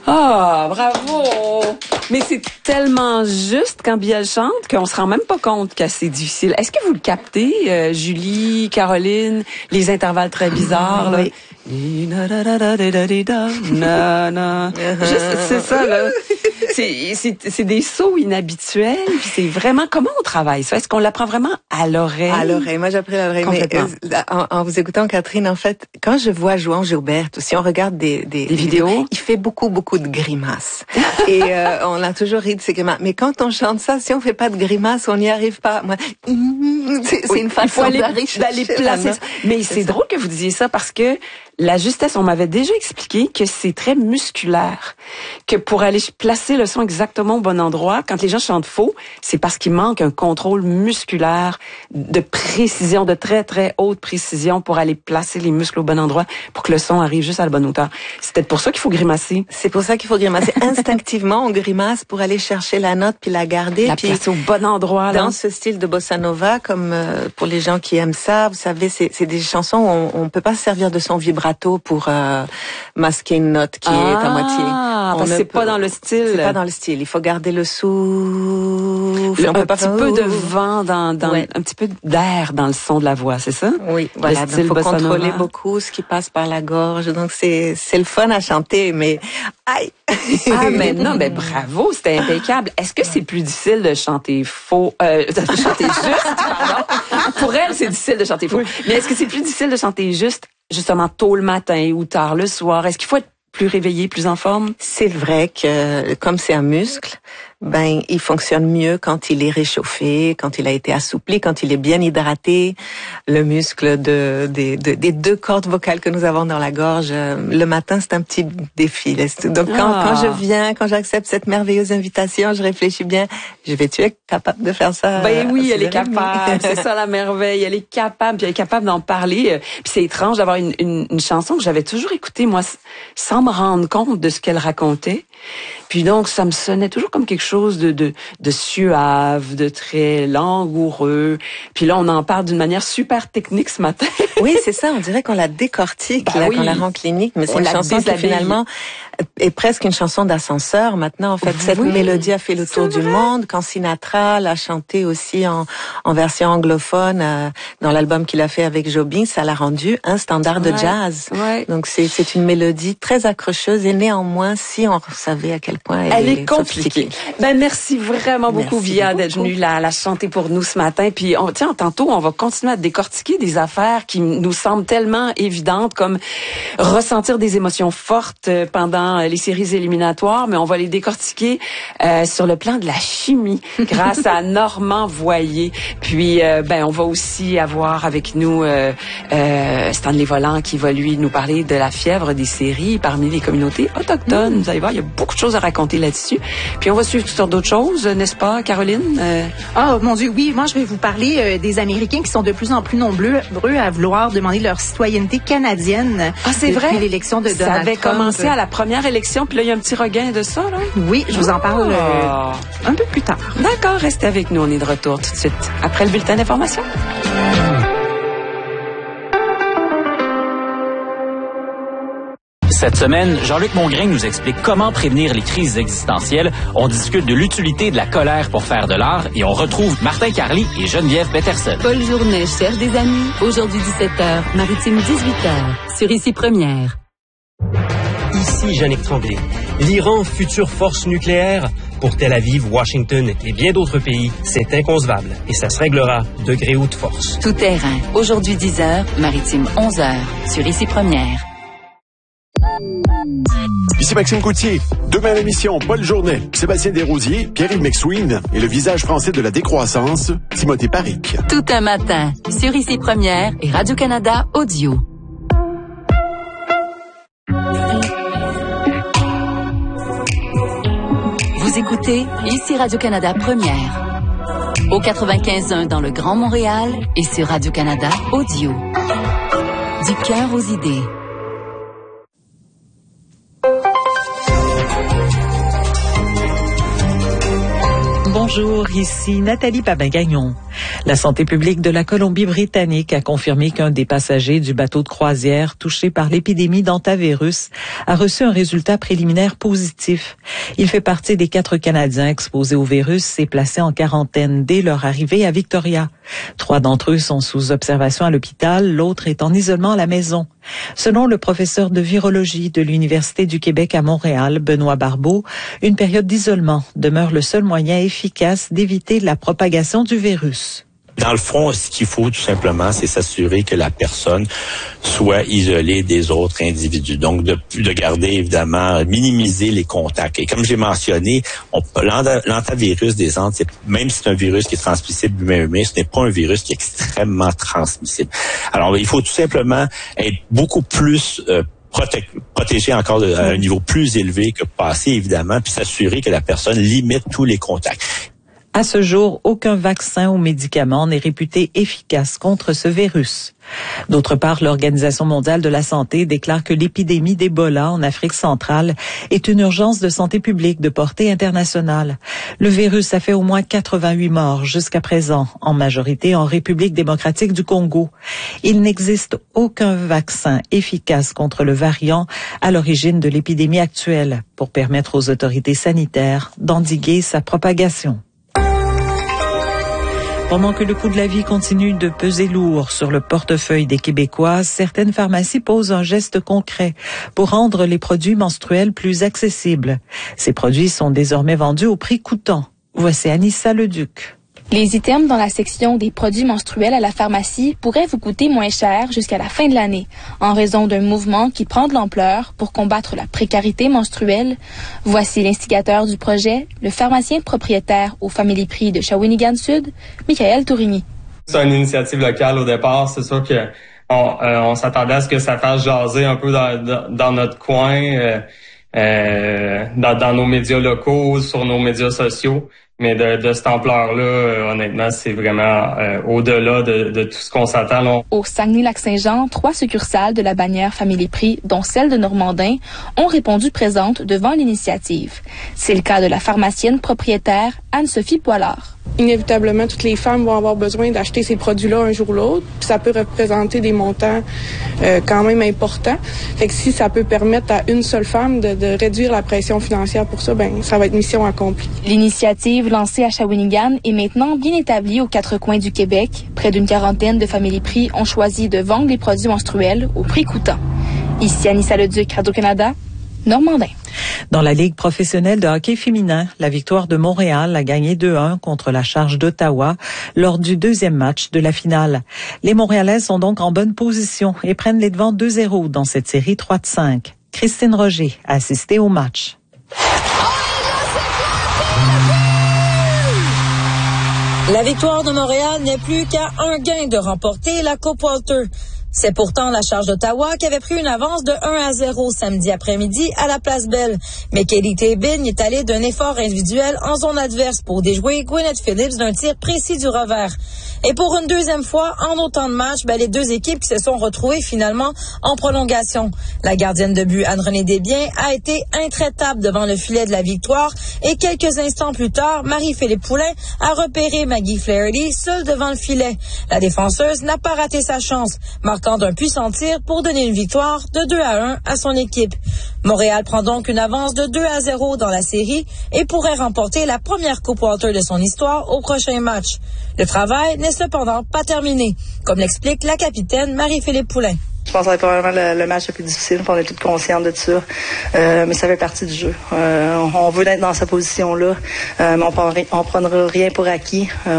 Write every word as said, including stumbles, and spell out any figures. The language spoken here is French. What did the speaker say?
Ah, bravo! Mais c'est tellement juste quand Biel chante qu'on se rend même pas compte que c'est difficile. Est-ce que vous le captez, euh, Julie, Caroline, les intervalles très bizarres, là? Oui. Juste, c'est ça, là. C'est, c'est, c'est des sauts inhabituels, puis c'est vraiment, comment on travaille ça? Est-ce qu'on l'apprend vraiment à l'oreille? À l'oreille. Moi, j'apprends à l'oreille. Mais euh, en, en vous écoutant, Catherine, en fait, quand je vois Jouan Gilbert, si on regarde des, des, des vidéos, vidéos, il fait beaucoup, beaucoup de grimaces. Et euh, on a toujours ri de ces grimaces. Mais quand on chante ça, si on fait pas de grimaces, on n'y arrive pas. Moi, c'est, c'est une façon aller, d'aller, d'aller placer. Mais c'est, c'est drôle que vous disiez ça parce que la justesse, on m'avait déjà expliqué que c'est très musculaire, que pour aller placer le son exactement au bon endroit, quand les gens chantent faux, c'est parce qu'il manque un contrôle musculaire de précision, de très très haute précision pour aller placer les muscles au bon endroit pour que le son arrive juste à la bonne hauteur. C'est peut-être pour ça qu'il faut grimacer. C'est pour ça qu'il faut grimacer. Instinctivement, on grimace pour aller chercher la note puis la garder. La puis placer au bon endroit. Dans là. ce style de bossa nova, comme euh, pour les gens qui aiment ça, vous savez, c'est, c'est des chansons où on, on peut pas se servir de son vibrato pour euh, masquer une note qui ah, est à moitié. Ah, parce que c'est pas dans le style. C'est pas dans le style. Il faut garder le souffle. Le, on peut un pas petit faire... peu de vent dans, dans ouais. un petit peu d'air dans le son de la voix, c'est ça? Oui, voilà. Il faut contrôler beaucoup ce qui passe par la gorge. Donc c'est c'est le fun à chanter, mais aïe. Ah mais non, mais bravo, c'était impeccable. Est-ce que c'est plus difficile de chanter faux, euh, de chanter juste, pardon? Pour elle, c'est difficile de chanter faux. Oui. Mais est-ce que c'est plus difficile de chanter juste, justement tôt le matin ou tard le soir? Est-ce qu'il faut être plus réveillé, plus en forme? C'est vrai que comme c'est un muscle, ben il fonctionne mieux quand il est réchauffé, quand il a été assoupli, quand il est bien hydraté. Le muscle de des, de, des deux cordes vocales que nous avons dans la gorge, le matin c'est un petit défi. Donc quand, ah. quand je viens, quand j'accepte cette merveilleuse invitation, je réfléchis bien. Je vais-tu être capable de faire ça? Ben oui, elle est capable. C'est ça la merveille. Elle est capable, puis elle est capable d'en parler. Puis c'est étrange d'avoir une, une, une chanson que j'avais toujours écoutée moi sans me rendre compte de ce qu'elle racontait. Puis donc, ça me sonnait toujours comme quelque chose de, de, de suave, de très langoureux. Puis là, on en parle d'une manière super technique ce matin. Oui, c'est ça. On dirait qu'on la décortique, bah là, oui. qu'on la rend clinique. Mais c'est on une chanson qui finalement est presque une chanson d'ascenseur. Maintenant, en fait, oui. cette mélodie a fait le tour du monde. Quand Sinatra l'a chantée aussi en, en version anglophone euh, dans l'album qu'il a fait avec Jobim, ça l'a rendu un standard ouais. de jazz. Ouais. Donc c'est, c'est une mélodie très accrocheuse et néanmoins, si on savait à quel point elle, elle est, est compliquée. Ben merci vraiment beaucoup, merci Via, beaucoup. d'être venue la, la chanter pour nous ce matin. Puis on, tiens, tantôt, on va continuer à décortiquer des affaires qui nous semblent tellement évidentes, comme ressentir des émotions fortes pendant les séries éliminatoires, mais on va les décortiquer euh, sur le plan de la chimie grâce à Normand Voyer. Puis euh, ben on va aussi avoir avec nous euh, euh, Stanley Volant qui va lui nous parler de la fièvre des séries parmi les communautés autochtones. Mmh. Vous allez voir, il y a beaucoup de choses à raconter là-dessus. Puis on va suivre toutes sortes d'autres choses, n'est-ce pas, Caroline? Euh... Oh mon Dieu, oui. Moi, je vais vous parler euh, des Américains qui sont de plus en plus nombreux à vouloir demander leur citoyenneté canadienne. Ah, c'est depuis vrai? l'élection de Donald Trump. Ça avait Trump. commencé à la première élection, puis là, il y a un petit regain de ça, là? Oui, je vous en parle euh, un peu plus tard. D'accord, restez avec nous. On est de retour tout de suite après le bulletin d'information. Cette semaine, Jean-Luc Mongrain nous explique comment prévenir les crises existentielles. On discute de l'utilité de la colère pour faire de l'art et on retrouve Martin Carly et Geneviève Peterson. Paul Journet cherche des amis. Aujourd'hui dix-sept heures, Maritime dix-huit heures, sur Ici Première. Ici Jannick Tremblay. L'Iran, future force nucléaire. Pour Tel Aviv, Washington et bien d'autres pays, c'est inconcevable et ça se réglera de gré ou de force. Tout terrain. Aujourd'hui dix heures, Maritime onze heures, sur Ici Première. Ici Maxime Coutier. Demain à l'émission, Paul Journet, Sébastien Desrosiers, Pierre-Yves McSween et le visage français de la décroissance, Timothée Paric. Tout un matin, sur Ici Première et Radio-Canada Audio. Vous écoutez Ici Radio-Canada Première. Au quatre-vingt-quinze point un dans le Grand Montréal et sur Radio-Canada Audio. Du cœur aux idées. Bonjour, ici Nathalie Papin-Gagnon. La santé publique de la Colombie-Britannique a confirmé qu'un des passagers du bateau de croisière touché par l'épidémie d'hantavirus a reçu un résultat préliminaire positif. Il fait partie des quatre Canadiens exposés au virus et placés en quarantaine dès leur arrivée à Victoria. Trois d'entre eux sont sous observation à l'hôpital, l'autre est en isolement à la maison. Selon le professeur de virologie de l'Université du Québec à Montréal, Benoît Barbeau, une période d'isolement demeure le seul moyen efficace d'éviter la propagation du virus. Dans le fond, ce qu'il faut tout simplement, c'est s'assurer que la personne soit isolée des autres individus. Donc, de, de garder, évidemment, minimiser les contacts. Et comme j'ai mentionné, on, l'hantavirus des Andes, c'est, même si c'est un virus qui est transmissible humain-humain, ce n'est pas un virus qui est extrêmement transmissible. Alors, il faut tout simplement être beaucoup plus euh, Proté- protéger encore de, à un niveau plus élevé que passé, évidemment, puis s'assurer que la personne limite tous les contacts. À ce jour, aucun vaccin ou médicament n'est réputé efficace contre ce virus. D'autre part, l'Organisation mondiale de la santé déclare que l'épidémie d'Ebola en Afrique centrale est une urgence de santé publique de portée internationale. Le virus a fait au moins quatre-vingt-huit morts jusqu'à présent, en majorité en République démocratique du Congo. Il n'existe aucun vaccin efficace contre le variant à l'origine de l'épidémie actuelle pour permettre aux autorités sanitaires d'endiguer sa propagation. Pendant que le coût de la vie continue de peser lourd sur le portefeuille des Québécois, certaines pharmacies posent un geste concret pour rendre les produits menstruels plus accessibles. Ces produits sont désormais vendus au prix coûtant. Voici Anissa Leduc. Les items dans la section des produits menstruels à la pharmacie pourraient vous coûter moins cher jusqu'à la fin de l'année, en raison d'un mouvement qui prend de l'ampleur pour combattre la précarité menstruelle. Voici l'instigateur du projet, le pharmacien propriétaire au Family Prix de Shawinigan-Sud, Michael Tourigny. C'est une initiative locale au départ. C'est sûr que on, euh, on s'attendait à ce que ça fasse jaser un peu dans, dans, dans notre coin, euh, euh, dans, dans nos médias locaux, sur nos médias sociaux. Mais de, de cette ampleur-là, euh, honnêtement, c'est vraiment euh, au-delà de, de tout ce qu'on s'attend. Là. Au Saguenay-Lac-Saint-Jean, trois succursales de la bannière Family Prix, dont celle de Normandin, ont répondu présentes devant l'initiative. C'est le cas de la pharmacienne propriétaire Anne-Sophie Poilard. Inévitablement, toutes les femmes vont avoir besoin d'acheter ces produits-là un jour ou l'autre. Puis ça peut représenter des montants euh, quand même importants. Fait que si ça peut permettre à une seule femme de, de réduire la pression financière pour ça, ben ça va être mission accomplie. L'initiative lancée à Shawinigan est maintenant bien établie aux quatre coins du Québec. Près d'une quarantaine de Family Prix ont choisi de vendre les produits menstruels au prix coûtant. Ici Anissa Leduc, Radio-Canada, Normandin. Dans la Ligue professionnelle de hockey féminin, la victoire de Montréal a gagné deux à un contre la Charge d'Ottawa lors du deuxième match de la finale. Les Montréalaises sont donc en bonne position et prennent les devants deux zéro dans cette série trois de cinq. Christine Roger a assisté au match. La victoire de Montréal n'est plus qu'à un gain de remporter la Coupe Walter. C'est pourtant la Charge d'Ottawa qui avait pris une avance de un à zéro samedi après-midi à la Place Belle. Mais Kelly Tébin est allée d'un effort individuel en zone adverse pour déjouer Gwyneth Phillips d'un tir précis du revers. Et pour une deuxième fois, en autant de matchs, ben, les deux équipes qui se sont retrouvées finalement en prolongation. La gardienne de but Anne-Renée Desbiens a été intraitable devant le filet de la victoire et quelques instants plus tard, Marie-Philippe Poulin a repéré Maggie Flaherty seule devant le filet. La défenseuse n'a pas raté sa chance, marquant d'un puissant tir pour donner une victoire de deux à un à son équipe. Montréal prend donc une avance de deux à zéro dans la série et pourrait remporter la première Coupe Walter de son histoire au prochain match. Le travail n'est cependant pas terminé, comme l'explique la capitaine Marie-Philippe Poulin. Je pense que ça va être probablement le, le match le plus difficile. On est toutes conscientes de ça. Euh, mais ça fait partie du jeu. Euh, on veut être dans cette position-là, euh, mais on ne prendra rien pour acquis. Euh,